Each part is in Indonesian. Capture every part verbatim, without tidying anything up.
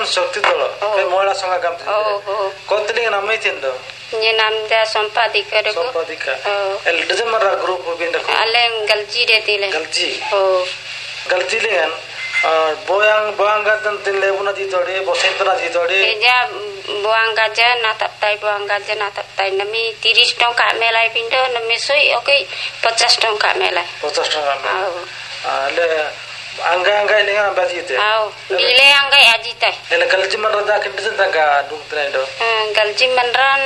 शक्ति दल के महिला संघ काम कोतलिंग नामे थिंदो ये नाम दा संपादिका रे संपादिका एल डजमरा ग्रुप बिंद अले गलजी रहती ले गलजी ओ गलजी लेन बोयांग बोयांगा तन तिन लेबुना जी तोड़े बसंतना जी तोड़े एजा बोयांगा जा ना तपताई बोयांगा जा ना तपताई नमी तीस टका मेलाई पिंडो नमी सोई ओके पचास टका मेलाई पचास टका मेलाई ले angga angga ini kan bazi itu. Oh, dile angga aji teh. Ele galji manran dah kintu tangga dung trendo. Galji manran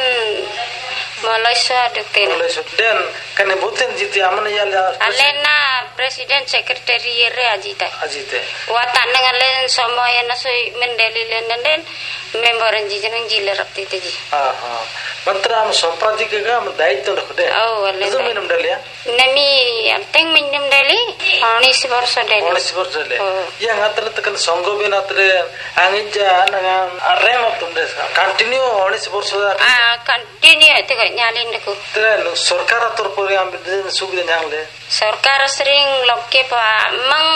Malaysia dukte. Malaysia. Dan kan bukan jiti aman ya lah. Alena presiden sekretari re aji teh. Aji teh. Watan dengan len semua yang nasoi mendeli len dan member anji jangan jila rakti teh ji. Ah ah. Mantra am sampadika ga am daitya rakde. Oh, alena. Itu minum dali ya. Nami anteng minum dali. Anis borsa dali. Anis borsa dali. Yang atar tekan songgo ben atre angija nangan arrem of tumde. Continue anis borsa. Ah, continue itu kok nyalin deku. Tren sarkar atur pori am bidin sugde nyangle. Sarkar sering lokke pa mang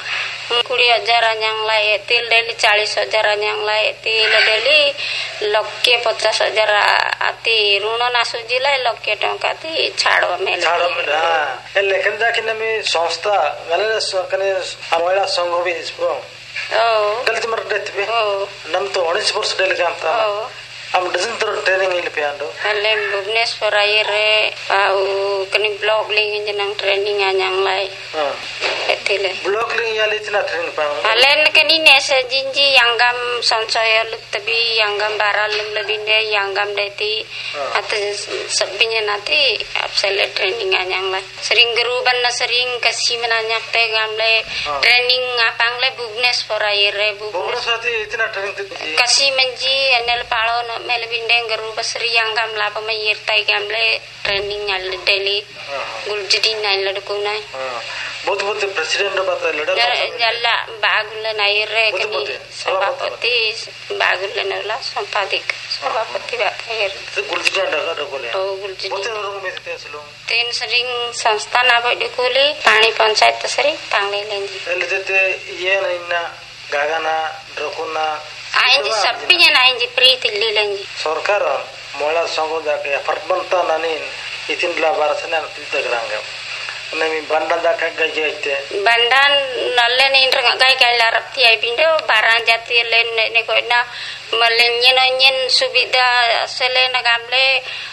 कुड़ी हजार न्यांगलाई तिल डेली चालीस हजार न्यांगलाई तिल डेली लक्के पचास हजार आती ऋण नासु जिला लक्के टंका ती छाड़ो मेले छाड़ो मेले हाँ ये लेकिन जाके नमी संस्था गले कने महिला संघ भी इसको ओ गलती मर देते भी नम तो उन्नीस वर्ष डेली काम था हम डजन तो ट्रेनिंग ले पे आंदो अले भुवनेश्वर आये रे आउ कने ब्लॉग लिंग जनंग ट्रेनिंग न्यांगलाई हां एतिले ब्लॉग लिंग या लेतना ट्रेनिंग पांग अले कने नेसे जिंजी यांगम संचय लुक्तबी यांगम बाराल lebinde यांगम देती at sabinya nanti absolute training न्यांगलाई sering geruban na sering kasih menanyak te gamle training apang le Bhubaneswar aye re Bhubaneswar ti itina training ti kasih menji anel palo mele bindeng geru basri yang gam la pa mayir tai gamle training al daily guljidi nai ladku nai बहुत बहुत प्रेसिडेंट बात लड़ा जल्ला बागुल नई रे कनी सभापति बागुल नला संपादिक सभापति बात है तो गुलजिटा डगा डकोले ओ गुलजिटी बहुत लोग में थे सलो तीन सरिंग संस्था ना बडकुली पानी पंचायत सरी तांगले लेंजी लेते ये ना गागाना डकोना आइंजी सब्बिया नाइंजी प्रीति लेंजी सरकार महिला संघ जाके फरबंता नानिन इतिन ला बारसना तितगरांगा नमी बंडन दा का गजैते बंडन नल्ले नींद्र गाय गाय लारप्ती आई पिंडो बारां जाती लेन ने कोई ना मलेन्यन अन्यन सुविधा सेले न गामले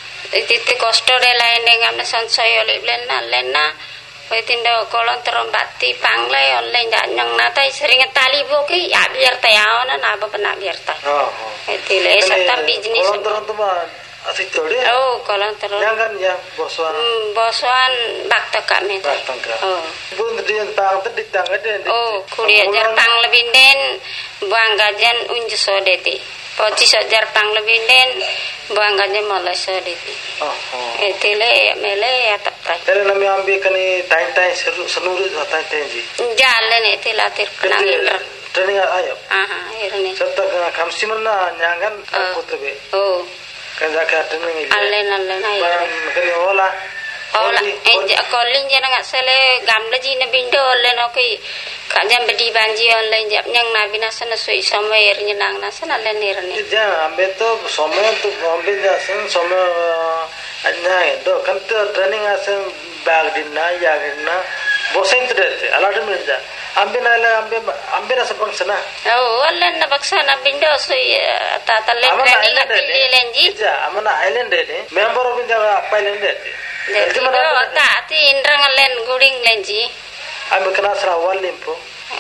इति कष्ट रे लाइन गामले संशय लेन ना लेन ना वेतिंदो कोलंतरम बाती पांगले ऑनलाइन दान्यं ना tai sering tali boki ya biar tayaw na na bapana biar ta oh etile sata bisnis kolantaran tu mah asik tode oh kolantaran jangan ya bosuan bosuan bakta kami bakta oh bun dian tang te ditang ade oh kuliah jar pang lebinden buang gajan unjuso deti pocis jar pang lebinden buang gajan malaysia deti oh etile mele ya taprai tele nami ambi kani tain tain senuru tain tain ji jalan etile atir penangin training ayo aha irne serta kamsi mana nyangan kutube oh kan zakat training ini allen allen ayo kani ola ola enja kolin jana ngat sele gamle ji na bindo allen oke kajam bedi banji online jap nyang na binasana sui somewhere nyenang na sana allen irne ja ambe to somewhere to ambe jasen somewhere anya do kan to training asen bag dinna ya dinna bosen trete aladu minja ambe na la ambe ambe na sapangsana oh allen na baksana bindo sui ta talle training atili lenji ja amana island de member of india island de jadi do ta ati indrang allen guding lenji ambe kana sra walimpo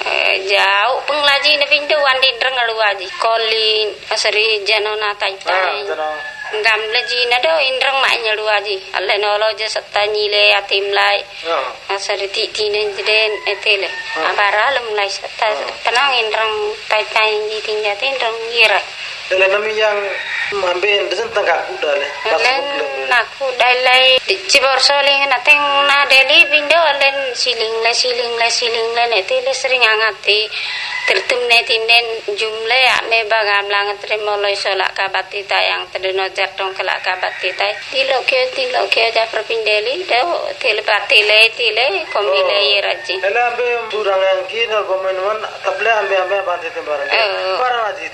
jauh penglaji na bindo wandi indrang aluaji kolin asari janona tai tai gamle ji na do indrang ma nyalu aji alle nolo je satta nyile atim lai asari ti ti nen den etele abara lum lai satta tanang indrang tai tai ji tingja indrang ira ele nami yang mambe ndesen tangga kuda le len naku dalai ci borso ling na teng na deli bindo len siling le siling le siling le etele sering angati tertum ne tinen jumle ya me bagam langat remoloi solak kabati tayang tedeno jartong kelak kabati tay tilokyo tilokyo ja propindeli do telepati le tile kombile yeraji ele ambe turangan ki na gomenwan table ambe ambe bante te barang barang aji